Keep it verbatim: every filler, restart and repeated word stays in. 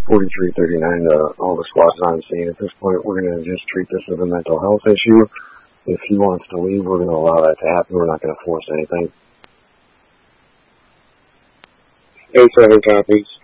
forty-three thirty-nine to all the squads on scene. At this point, we're going to just treat this as a mental health issue. If he wants to leave, we're going to allow that to happen. We're not going to force anything. A seven copies.